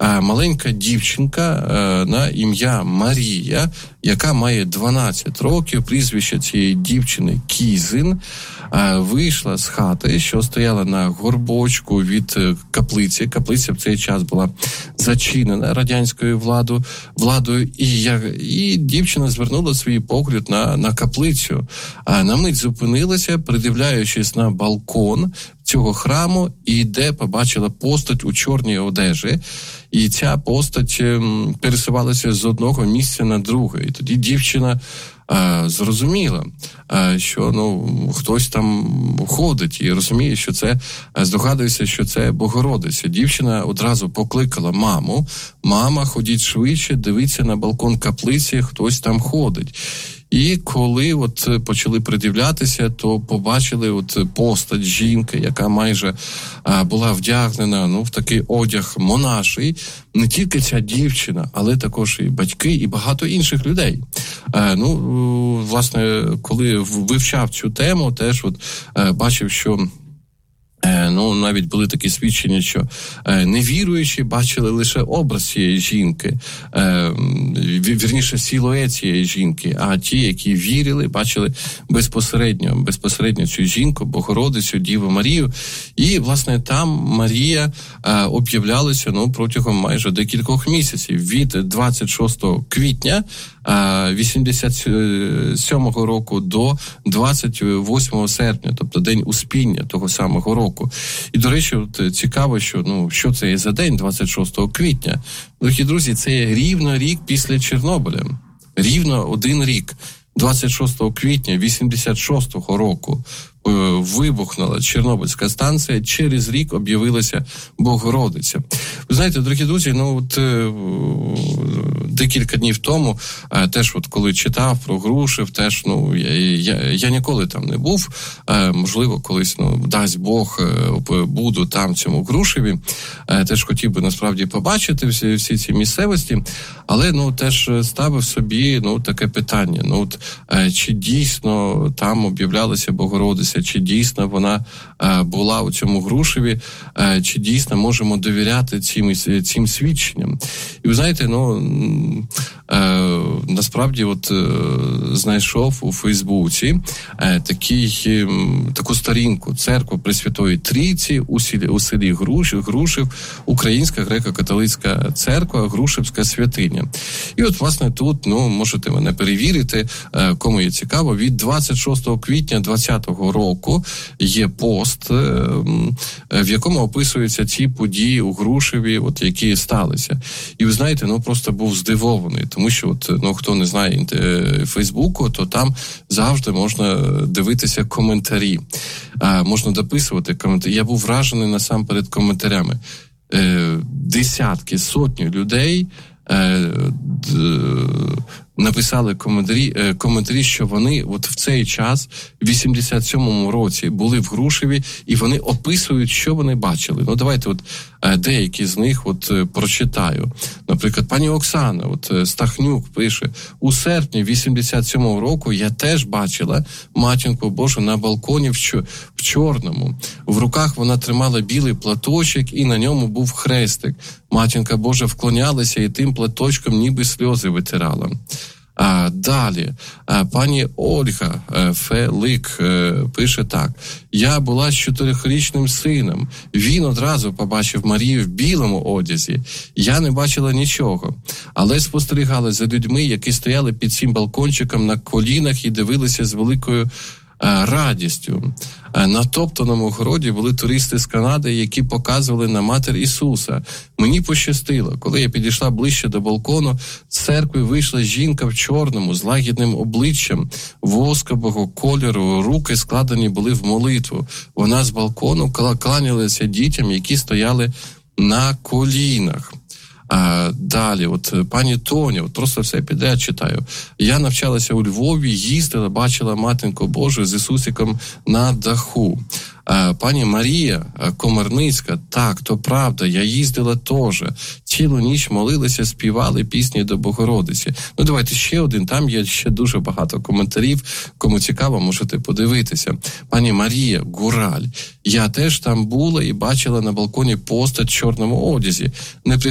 маленька дівчинка на ім'я Марія, яка має 12 років, прізвище цієї дівчини Кізин, вийшла з хати, що стояла на горбочку від каплиці. Каплиця в цей час була зачинена радянською владою, і дівчина звернула свій погляд на каплицю. На мить зупинилася, придивляючись на балкон цього храму, і де побачила постать у чорній одежі. І ця постать пересувалася з одного місця на друге. І тоді дівчина зрозуміла, що хтось там ходить, і розуміє, що це, здогадується, що це Богородиця. Дівчина одразу покликала маму: «Мама, ходіть швидше, дивіться на балкон каплиці, хтось там ходить». І коли почали придивлятися, то побачили постать жінки, яка майже була вдягнена в такий одяг монаший. Не тільки ця дівчина, але також і батьки, і багато інших людей. Власне, коли вивчав цю тему, теж бачив, що навіть були такі свідчення, що невіруючі бачили лише образ цієї жінки, вірніше, силует цієї жінки, а ті, які вірили, бачили безпосередньо цю жінку, Богородицю, Діву Марію. І, власне, там Марія об'являлася протягом майже декількох місяців, від 26 квітня 87-го року до 28 серпня, тобто День Успіння того самого року. І, до речі, цікаво, що це є за день 26 квітня. Дорогі друзі, це є рівно рік після Чорнобиля. Рівно один рік. 26 квітня 86-го року вибухнула Чорнобильська станція, через рік об'явилася Богородиця. Ви знаєте, дорогі друзі, декілька днів тому, теж коли читав про Грушів, теж, я ніколи там не був, можливо, колись, дасть Бог, буду там, в цьому Грушеві, теж хотів би, насправді, побачити всі ці місцевості, але, теж ставив собі, таке питання, чи дійсно там об'являлася Богородиця, чи дійсно вона була у цьому Грушеві, чи дійсно можемо довіряти цим свідченням. І ви знаєте, насправді знайшов у Фейсбуці таку сторінку «Церква Пресвятої Трійці» у селі Грушів, Українська греко-католицька церква, Грушевська святиня. І власне, тут, можете мене перевірити, кому є цікаво, від 26 квітня 2020 року є пост, в якому описуються ці події у Грушеві, які сталися. І ви знаєте, просто був здивований, тому що хто не знає Фейсбуку, то там завжди можна дивитися коментарі, можна дописувати коментарі. Я був вражений насамперед коментарями. Десятки, сотні людей написали коментарі, що вони в цей час, в 87-му році, були в Грушеві, і вони описують, що вони бачили. Давайте деякі з них прочитаю. Наприклад, пані Оксана, Стахнюк пише: «У серпні 87-го року я теж бачила Матінку Божу на балконі в чорному. В руках вона тримала білий платочок, і на ньому був хрестик. Матінка Божа вклонялася і тим платочком ніби сльози витирала». Далі, пані Ольга Фелик пише так: «Я була з 4-річним сином. Він одразу побачив Марію в білому одязі. Я не бачила нічого, але спостерігала за людьми, які стояли під цим балкончиком на колінах і дивилися з великою радістю. На топтаному городі були туристи з Канади, які показували на Матір Ісуса. Мені пощастило. Коли я підійшла ближче до балкону, з церкви вийшла жінка в чорному, з лагідним обличчям, воскового кольору, руки складені були в молитву. Вона з балкону кланялася дітям, які стояли на колінах». Далі, пані Тоня, просто все підряд читаю. «Я навчалася у Львові, їздила, бачила Матінку Божу з Ісусиком на даху». Пані Марія Комарницька: «Так, то правда, я їздила теж. Цілу ніч молилися, співали пісні до Богородиці». Давайте ще один, там є ще дуже багато коментарів. Кому цікаво, можете подивитися. Пані Марія Гураль: «Я теж там була і бачила на балконі постать в чорному одязі. Не